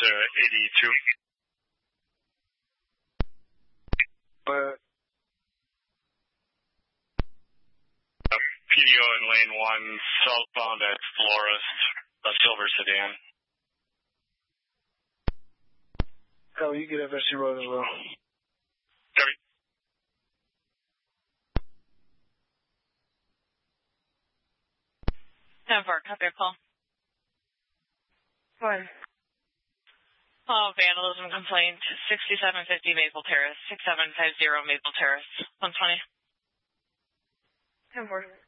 82. But PDO in lane 1, southbound at Florist, a silver sedan. oh, you get FSC Road as well. Copy. 10-4, copy your call. Go ahead. Vandalism complaint, 6750 Maple Terrace, 6750 Maple Terrace, 120. 10-4.